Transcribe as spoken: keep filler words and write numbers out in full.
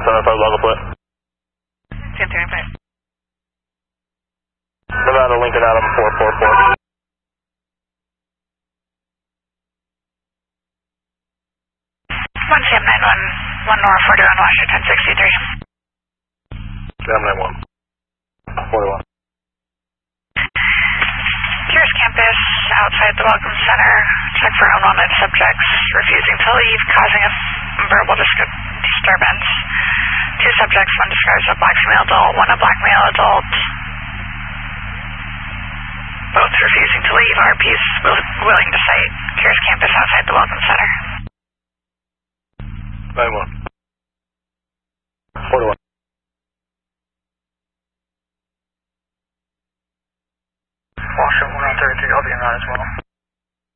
seven five local plate. ten thirty-five. Nevada Lincoln Adam four four four. one C M nine one, one North forty on Washington sixty-three. C M nine one. forty-one. Pierce Campus, outside the Welcome Center. Check for unwanted subjects refusing to leave, causing a verbal dis- disturbance. Two subjects, one describes a black female adult, one a black male adult. Both refusing to leave. R Ps will- willing to cite. Pierce Campus, outside the Welcome Center. nine one.